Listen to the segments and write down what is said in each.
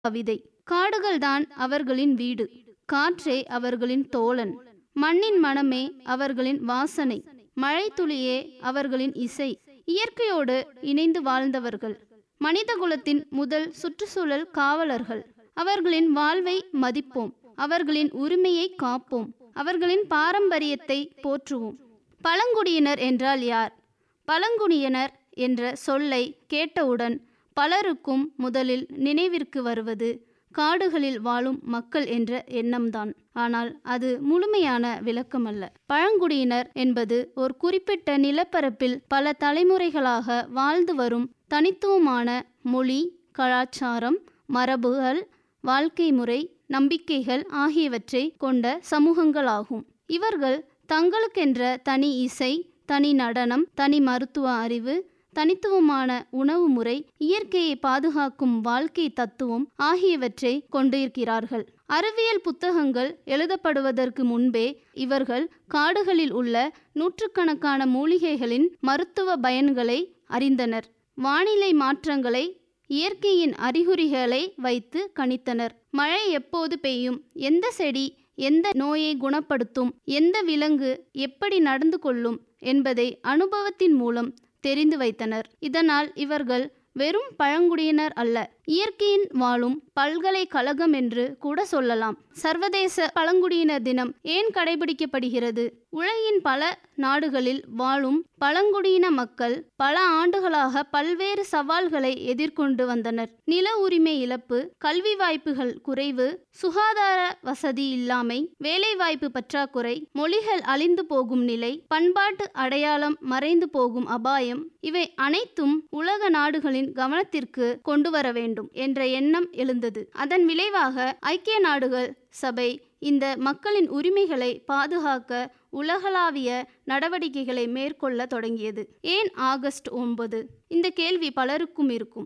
கவிதை. காடுகள்தான் அவர்களின் வீடு, காற்றே அவர்களின் தோழன், மண்ணின் மனமே அவர்களின் வாசனை, மழை துளியே அவர்களின் இசை. இயற்கையோடு இணைந்து வாழ்ந்தவர்கள், மனிதகுலத்தின் முதல் சுற்றுச்சூழல் காவலர்கள். அவர்களின் வாழ்வை மதிப்போம், அவர்களின் உரிமையை காப்போம், அவர்களின் பாரம்பரியத்தை போற்றுவோம். பழங்குடியினர் என்றால் யார்? பழங்குடியினர் என்ற சொல்லை கேட்டவுடன் பலருக்கும் முதலில் நினைவிற்கு வருவது காடுகளில் வாழும் மக்கள் என்ற எண்ணம்தான். ஆனால் அது முழுமையான விளக்கமல்ல. பழங்குடியினர் என்பது ஒரு குறிப்பிட்ட நிலப்பரப்பில் பல தலைமுறைகளாக வாழ்ந்து வரும் தனித்துவமான மொழி, கலாச்சாரம், மரபுகள், வாழ்க்கை முறை, நம்பிக்கைகள் ஆகியவற்றை கொண்ட சமூகங்களாகும். இவர்கள் தங்களுக்கென்ற தனி இசை, தனி நடனம், தனி மருத்துவ அறிவு, தனித்துவமான உணவு முறை, இயற்கையை பாதுகாக்கும் வாழ்க்கை தத்துவம் ஆகியவற்றை கொண்டிருக்கிறார்கள். அறிவியல் புத்தகங்கள் எழுதப்படுவதற்கு முன்பே இவர்கள் காடுகளில் உள்ள நூற்றுக்கணக்கான மூலிகைகளின் மருத்துவ பயன்களை அறிந்தனர். வானிலை மாற்றங்களை, இயற்கையின் அறிகுறிகளை வைத்து கணித்தனர். மழை எப்போது பெய்யும், எந்த செடி எந்த நோயை குணப்படுத்தும், எந்த விலங்கு எப்படி நடந்து கொள்ளும் என்பதை அனுபவத்தின் மூலம் தெரிந்து வைத்தனர். இதனால் இவர்கள் வெறும் பழங்குடியினர் அல்ல, இயற்கையின் வாழும் பல்கலைக்கழகம் என்று கூட சொல்லலாம். சர்வதேச பழங்குடியினர் தினம் ஏன் கடைபிடிக்கப்படுகிறது? உலகின் பல நாடுகளில் வாழும் பழங்குடியின மக்கள் பல ஆண்டுகளாக பல்வேறு சவால்களை எதிர்கொண்டு வந்தனர். நில உரிமை இழப்பு, கல்வி வாய்ப்புகள் குறைவு, சுகாதார வசதி இல்லாமை, வேலைவாய்ப்பு பற்றாக்குறை, மொழிகள் அழிந்து போகும் நிலை, பண்பாட்டு அடையாளம் மறைந்து போகும் அபாயம், இவை அனைத்தும் உலக நாடுகளின் கவனத்திற்கு கொண்டு வர வேண்டும் என்ற எண்ணம் எழுந்தது. அதன் விளைவாக ஐக்கிய நாடுகள் சபை இந்த மக்களின் உரிமைகளை பாதுகாக்க உலகளாவிய நடவடிக்கைகளை மேற்கொள்ள தொடங்கியது. ஏன் ஆகஸ்ட் 9? இந்த கேள்வி பலருக்கும் இருக்கும்.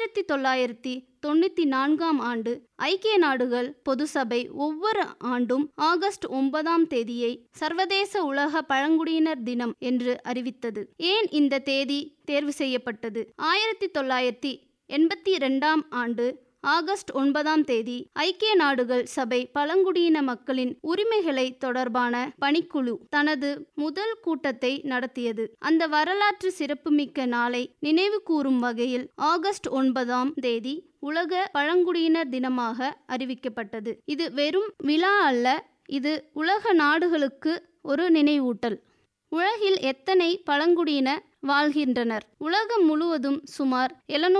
1994 ஆண்டு ஐக்கிய நாடுகள் பொதுசபை ஒவ்வொரு ஆண்டும் ஆகஸ்ட் 9 சர்வதேச உலக பழங்குடியினர் தினம் என்று அறிவித்தது. ஏன் இந்த தேதி தேர்வு செய்யப்பட்டது? 1982 ஆண்டு ஆகஸ்ட் 9 ஐக்கிய நாடுகள் சபை பழங்குடியின மக்களின் உரிமைகளை தொடர்பான பணிக்குழு தனது முதல் கூட்டத்தை நடத்தியது. அந்த வரலாற்று சிறப்புமிக்க நாளை நினைவு கூறும் வகையில் ஆகஸ்ட் 9 உலக பழங்குடியினர் தினமாக அறிவிக்கப்பட்டது. இது வெறும் விழா அல்ல, இது உலக நாடுகளுக்கு ஒரு நினைவூட்டல். உலகில் எத்தனை பழங்குடியின வாழ்கின்றனர்? உலகம் முழுவதும் சுமார்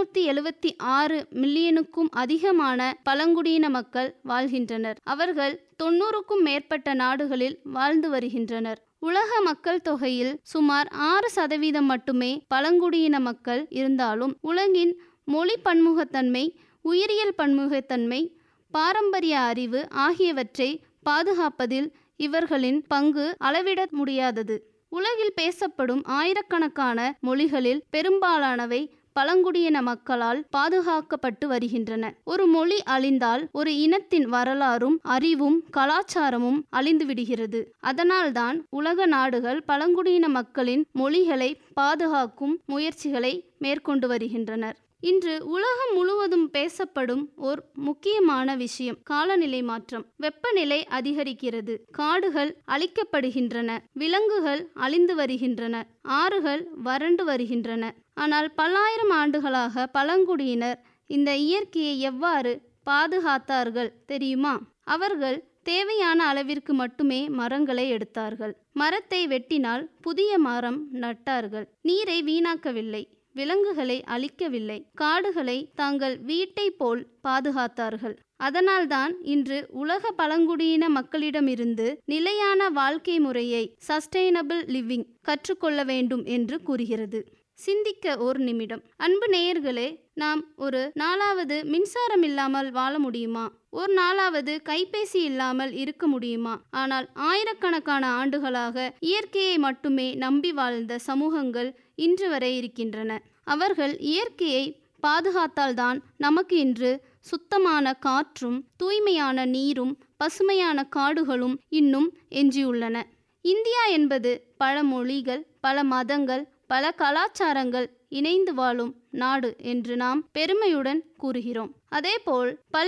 776 மில்லியனுக்கும் அதிகமான பழங்குடியின மக்கள் வாழ்கின்றனர். அவர்கள் 90க்கும் மேற்பட்ட நாடுகளில் வாழ்ந்து வருகின்றனர். உலக மக்கள் தொகையில் சுமார் 6% மட்டுமே பழங்குடியின மக்கள் இருந்தாலும் உலகின் மொழி பன்முகத்தன்மை, உயிரியல் பன்முகத்தன்மை, பாரம்பரிய அறிவு ஆகியவற்றை பாதுகாப்பதில் இவர்களின் பங்கு அளவிட முடியாதது. உலகில் பேசப்படும் ஆயிரக்கணக்கான மொழிகளில் பெரும்பாலானவை பழங்குடியின மக்களால் பாதுகாக்கப்பட்டு வருகின்றன. ஒரு மொழி அழிந்தால் ஒரு இனத்தின் வரலாறும் அறிவும் கலாச்சாரமும் அழிந்துவிடுகிறது. அதனால்தான் உலக நாடுகள் பழங்குடியின மக்களின் மொழிகளை பாதுகாக்கும் முயற்சிகளை மேற்கொண்டு வருகின்றனர். இன்று உலகம் முழுவதும் பேசப்படும் ஒரு முக்கியமான விஷயம் காலநிலை மாற்றம். வெப்பநிலை அதிகரிக்கிறது, காடுகள் அழிக்கப்படுகின்றன, விலங்குகள் அழிந்து வருகின்றன, ஆறுகள் வறண்டு வருகின்றன. ஆனால் பல்லாயிரம் ஆண்டுகளாக பழங்குடியினர் இந்த இயற்கையை எவ்வாறு பாதுகாத்தார்கள் தெரியுமா? அவர்கள் தேவையான அளவிற்கு மட்டுமே மரங்களை எடுத்தார்கள். மரத்தை வெட்டினால் புதிய மரம் நட்டார்கள். நீரை வீணாக்கவில்லை, விலங்குகளை அழிக்கவில்லை, காடுகளை தங்கள் வீட்டை போல் பாதுகாத்தார்கள். அதனால்தான் இன்று உலக பழங்குடியின மக்களிடமிருந்து நிலையான வாழ்க்கை முறையை, சஸ்டைனபிள் லிவிங் கற்றுக்கொள்ள வேண்டும் என்று கூறுகிறது. சிந்திக்க ஒரு நிமிடம். அன்பு நேயர்களே, நாம் ஒரு நாளாவது மின்சாரம் இல்லாமல் வாழ முடியுமா? ஒரு நாளாவது கைபேசி இல்லாமல் இருக்க முடியுமா? ஆனால் ஆயிரக்கணக்கான ஆண்டுகளாக இயற்கையை மட்டுமே நம்பி வாழ்ந்த சமூகங்கள் இன்று வரை இருக்கின்றன. அவர்கள் இயற்கையை பாதுகாத்தால்தான் நமக்கு இன்று சுத்தமான காற்றும், தூய்மையான நீரும், பசுமையான காடுகளும் இன்னும் எஞ்சியுள்ளன. இந்தியா என்பது பல மொழிகள், பல மதங்கள், பல கலாச்சாரங்கள் இணைந்து வாழும் நாடு என்று நாம் பெருமையுடன் கூறுகிறோம். அதேபோல்